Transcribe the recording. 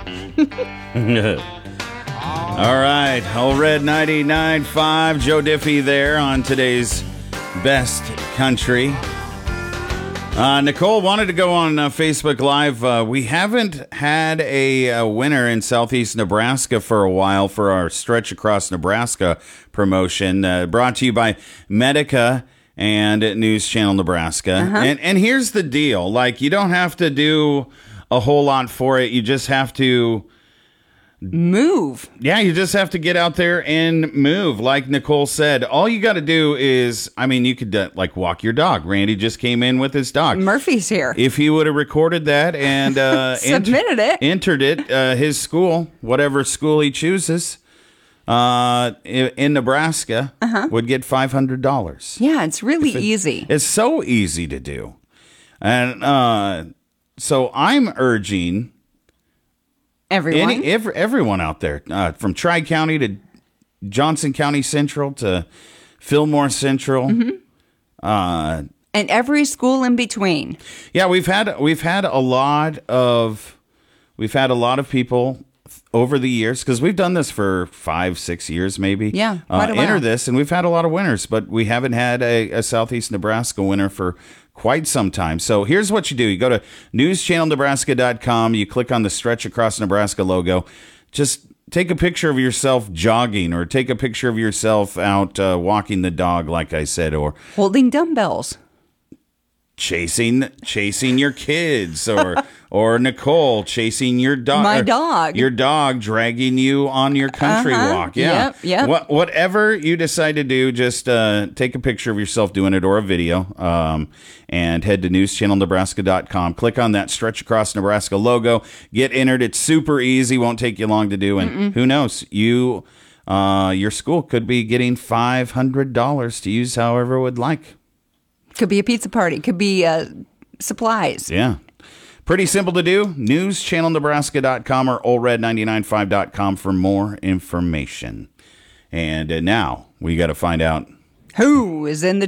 All right, Old Red 99.5, Joe Diffie there on today's Best Country. Nicole wanted to go on Facebook Live. We haven't had a winner in Southeast Nebraska for a while for our Stretch Across Nebraska promotion, brought to you by Medica and News Channel Nebraska. And here's the deal. Like, you don't have to do a whole lot for it. You just have to move. Yeah, you just have to get out there and move. Like Nicole said, all you got to do is, I mean, you could like walk your dog. Randy just came in with his dog. Murphy's here. If he would have recorded that and entered it, his school, whatever school he chooses, in Nebraska, would get $500. Yeah, it's really easy. It's so easy to do. And so I'm urging everyone out there, from Tri-County to Johnson County Central to Fillmore Central, and every school in between. Yeah, we've had a lot of people over the years, because we've done this for 5-6 years maybe. Yeah, quite a while. Enter this, and we've had a lot of winners, but we haven't had a Southeast Nebraska winner for quite some time. So here's what you do. You go to newschannelnebraska.com. You click on the Stretch Across Nebraska logo. Just take a picture of yourself jogging, or take a picture of yourself out walking the dog, like I said, or holding dumbbells, chasing your kids, or Nicole chasing your dog. My dog. Your dog dragging you on your country walk. Yeah. Yep. Whatever you decide to do, just take a picture of yourself doing it, or a video, and head to newschannelnebraska.com. Click on that Stretch Across Nebraska logo. Get entered. It's super easy. Won't take you long to do. And who knows? Your school could be getting $500 to use however it would like. Could be a pizza party. Could be supplies. Yeah. Pretty simple to do. NewsChannelNebraska.com or OldRed995.com for more information. And now we got to find out who is in the